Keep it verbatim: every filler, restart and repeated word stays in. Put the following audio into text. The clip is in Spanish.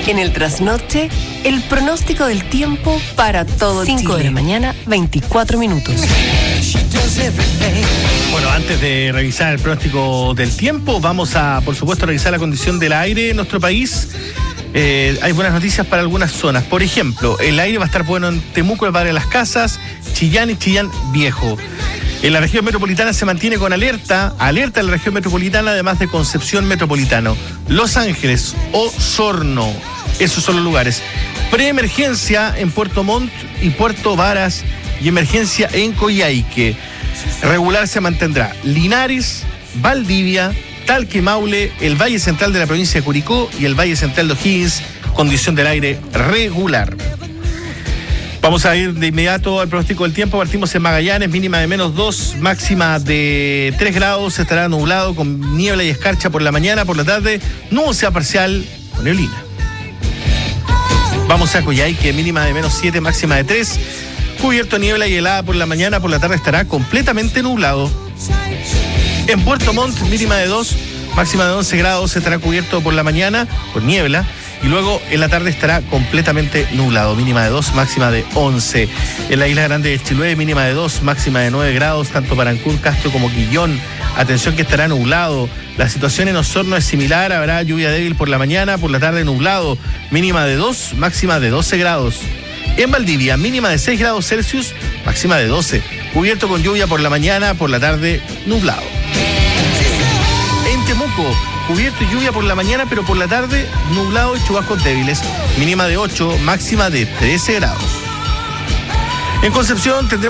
En el trasnoche, el pronóstico del tiempo para todo Chile. cinco de la mañana, veinticuatro minutos. Bueno, antes de revisar el pronóstico del tiempo, vamos a, por supuesto, revisar la condición del aire en nuestro país. Eh, hay buenas noticias para algunas zonas. Por ejemplo, el aire va a estar bueno en Temuco, el Padre de las Casas, Chillán y Chillán Viejo. En la región metropolitana se mantiene con alerta, alerta en la región metropolitana, además de Concepción Metropolitano, Los Ángeles, Osorno, esos son los lugares. Preemergencia en Puerto Montt y Puerto Varas y emergencia en Coyhaique. Regular se mantendrá Linares, Valdivia, Talca y Maule, el Valle Central de la provincia de Curicó y el Valle Central de O'Higgins, condición del aire regular. Vamos a ir de inmediato al pronóstico del tiempo. Partimos en Magallanes, mínima de menos dos, máxima de tres grados, estará nublado con niebla y escarcha por la mañana, por la tarde, nubosidad parcial con neblina. Vamos a Coyhaique, mínima de menos siete, máxima de tres, cubierto niebla y helada por la mañana, por la tarde estará completamente nublado. En Puerto Montt, mínima de dos, máxima de once grados, estará cubierto por la mañana, con niebla, y luego en la tarde estará completamente nublado, mínima de dos, máxima de once. En la isla grande de Chiloé, mínima de dos, máxima de nueve grados, tanto para Ancún, Castro como Quillón. Atención que estará nublado. La situación en Osorno es similar, habrá lluvia débil por la mañana, por la tarde nublado, mínima de dos, máxima de doce grados. En Valdivia, mínima de seis grados Celsius, máxima de doce. Cubierto con lluvia por la mañana, por la tarde nublado. En Temuco, cubierto y lluvia por la mañana, pero por la tarde nublado y chubascos débiles. Mínima de ocho, máxima de trece grados. En Concepción tendremos